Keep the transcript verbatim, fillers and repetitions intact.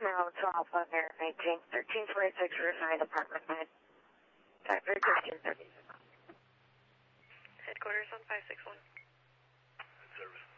No, twelve, American eighteen, thirteen twenty-six, Riverside, apartment nine. Factory thirteen thirty. Headquarters on five six one. Service.